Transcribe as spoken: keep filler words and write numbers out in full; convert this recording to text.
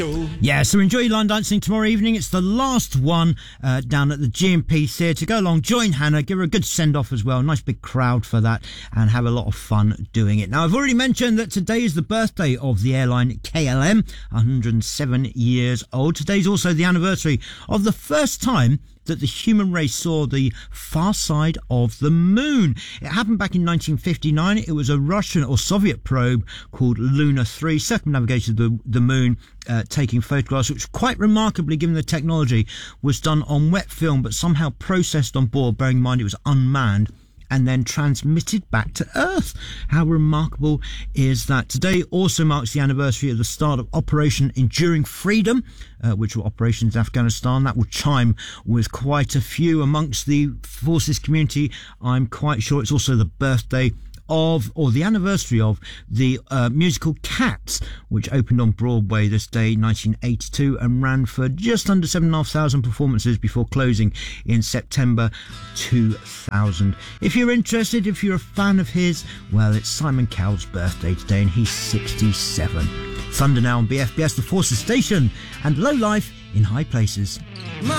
Yeah, so enjoy line dancing tomorrow evening. It's the last one uh, down at the G and P Theatre. Go along, join Hannah, give her a good send-off as well. Nice big crowd for that, and have a lot of fun doing it. Now, I've already mentioned that today is the birthday of the airline K L M, one hundred seven years old. Today's also the anniversary of the first time that the human race saw the far side of the moon. It happened back in nineteen fifty-nine. It was a Russian or Soviet probe called Luna three, circumnavigated the, the moon, uh, taking photographs, which quite remarkably, given the technology, was done on wet film, but somehow processed on board, bearing in mind it was unmanned, and then transmitted back to Earth. How remarkable is that? Today also marks the anniversary of the start of Operation Enduring Freedom, uh, which were operations in Afghanistan. That will chime with quite a few amongst the forces community. I'm quite sure it's also the birthday of, or the anniversary of, the uh, musical Cats, which opened on Broadway this day, nineteen eighty-two, and ran for just under seven thousand five hundred performances before closing in September two thousand. If you're interested, if you're a fan of his, well, it's Simon Cowell's birthday today, and he's sixty-seven. Thunder now on B F B S, the Forces Station, and Low Life in High Places.